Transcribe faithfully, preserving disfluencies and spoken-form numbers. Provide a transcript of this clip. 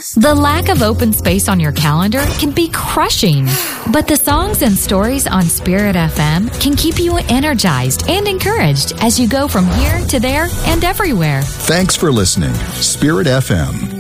this. The lack of open space on your calendar can be crushing, but the songs and stories on Spirit F M can keep you energized and encouraged as you go from here to there and everywhere. Thanks for listening. Spirit F M.